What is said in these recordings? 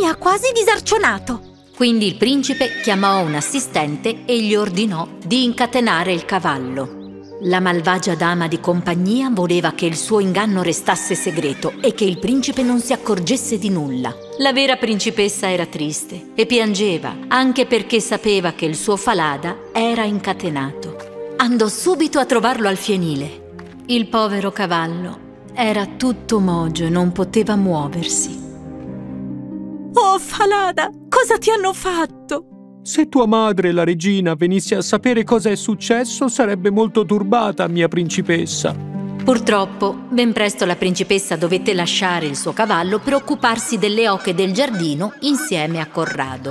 ha quasi disarcionato. Quindi il principe chiamò un assistente e gli ordinò di incatenare il cavallo. La malvagia dama di compagnia voleva che il suo inganno restasse segreto e che il principe non si accorgesse di nulla. La vera principessa era triste e piangeva, anche perché sapeva che il suo Falada era incatenato. Andò subito a trovarlo al fienile. Il povero cavallo era tutto mogio e non poteva muoversi. Oh, Falada, cosa ti hanno fatto? Se tua madre, la regina, venisse a sapere cosa è successo, sarebbe molto turbata, mia principessa. Purtroppo, ben presto la principessa dovette lasciare il suo cavallo per occuparsi delle oche del giardino insieme a Corrado.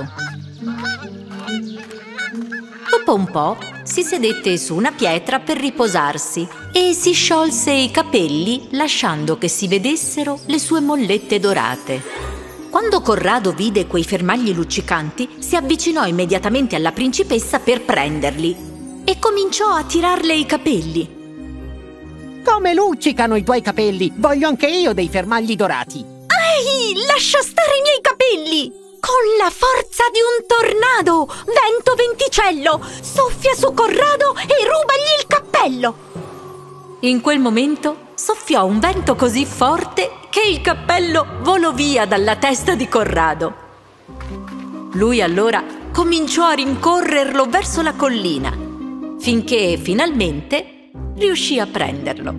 Dopo un po' si sedette su una pietra per riposarsi e si sciolse i capelli lasciando che si vedessero le sue mollette dorate. Quando Corrado vide quei fermagli luccicanti, si avvicinò immediatamente alla principessa per prenderli e cominciò a tirarle i capelli. Come luccicano i tuoi capelli! Voglio anche io dei fermagli dorati! Ehi, lascia stare i miei capelli! Con la forza di un tornado, vento venticello, soffia su Corrado e rubagli il cappello! In quel momento soffiò un vento così forte che il cappello volò via dalla testa di Corrado. Lui allora cominciò a rincorrerlo verso la collina, finché finalmente riuscì a prenderlo.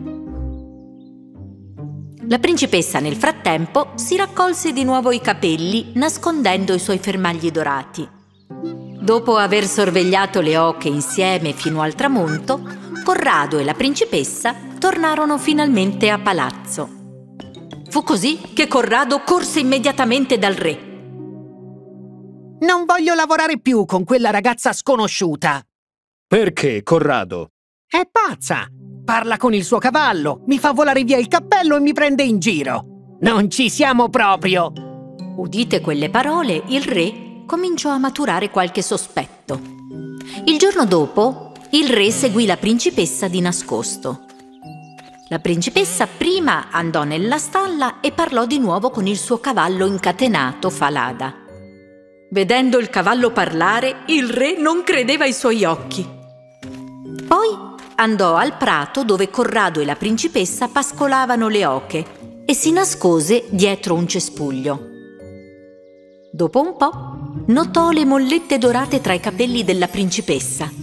La principessa nel frattempo si raccolse di nuovo i capelli, nascondendo i suoi fermagli dorati. Dopo aver sorvegliato le oche insieme fino al tramonto, Corrado e la principessa tornarono finalmente a palazzo. Fu così che Corrado corse immediatamente dal re. Non voglio lavorare più con quella ragazza sconosciuta! Perché, Corrado? È pazza! Parla con il suo cavallo, mi fa volare via il cappello e mi prende in giro! Non ci siamo proprio! Udite quelle parole, il re cominciò a maturare qualche sospetto. Il giorno dopo, il re seguì la principessa di nascosto. La principessa prima andò nella stalla e parlò di nuovo con il suo cavallo incatenato, Falada. Vedendo il cavallo parlare, il re non credeva ai suoi occhi. Poi andò al prato dove Corrado e la principessa pascolavano le oche e si nascose dietro un cespuglio. Dopo un po', notò le mollette dorate tra i capelli della principessa.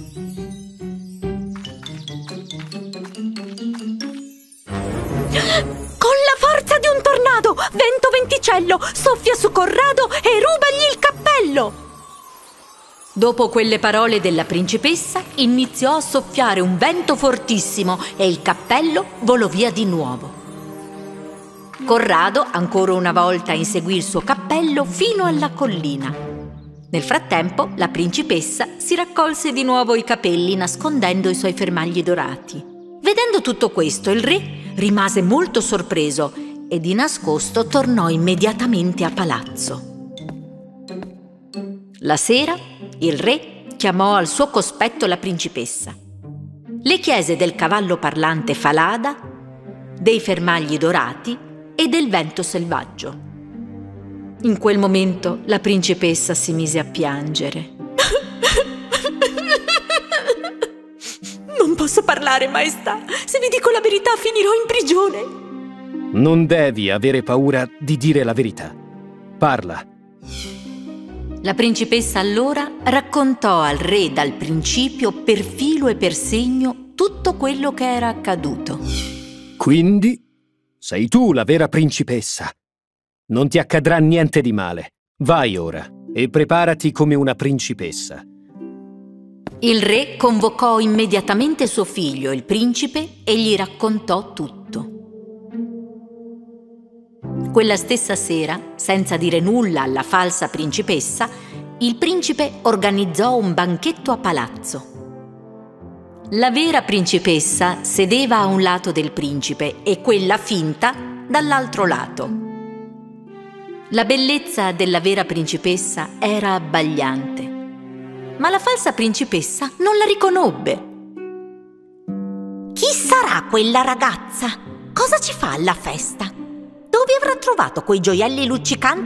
Con la forza di un tornado, vento venticello, soffia su Corrado e rubagli il cappello! Dopo quelle parole della principessa, iniziò a soffiare un vento fortissimo e il cappello volò via di nuovo. Corrado ancora una volta inseguì il suo cappello fino alla collina. Nel frattempo, la principessa si raccolse di nuovo i capelli nascondendo i suoi fermagli dorati. Vedendo tutto questo, il re rimase molto sorpreso e di nascosto tornò immediatamente a palazzo. La sera, il re chiamò al suo cospetto la principessa. Le chiese del cavallo parlante Falada, dei fermagli dorati e del vento selvaggio. In quel momento la principessa si mise a piangere. Non posso parlare, maestà. Se vi dico la verità, finirò in prigione. Non devi avere paura di dire la verità. Parla. La principessa allora raccontò al re dal principio, per filo e per segno, tutto quello che era accaduto. Quindi sei tu la vera principessa. Non ti accadrà niente di male. Vai ora e preparati come una principessa. Il re convocò immediatamente suo figlio, il principe, e gli raccontò tutto. Quella stessa sera, senza dire nulla alla falsa principessa, il principe organizzò un banchetto a palazzo. La vera principessa sedeva a un lato del principe e quella finta dall'altro lato. La bellezza della vera principessa era abbagliante, ma la falsa principessa non la riconobbe. Chi sarà quella ragazza? Cosa ci fa alla festa? Dove avrà trovato quei gioielli luccicanti